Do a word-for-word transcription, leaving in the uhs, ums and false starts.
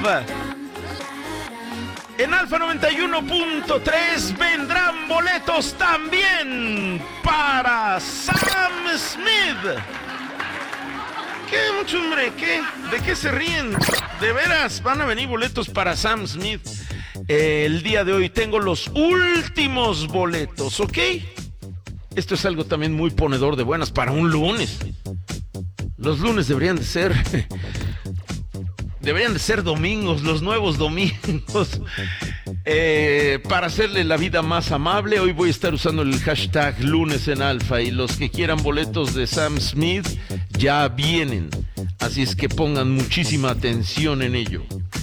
En Alfa noventa y uno punto tres vendrán boletos también para Sam Smith. ¿Qué, mucho hombre? ¿Qué? ¿De qué se ríen? De veras, van a venir boletos para Sam Smith. Eh, el día de hoy tengo los últimos boletos, ¿ok? Esto es algo también muy ponedor de buenas para un lunes. Los lunes deberían de ser... Deberían de ser domingos, los nuevos domingos. Eh, para hacerle la vida más amable, hoy voy a estar usando el hashtag lunes en Alfa y los que quieran boletos de Sam Smith ya vienen. Así es que pongan muchísima atención en ello.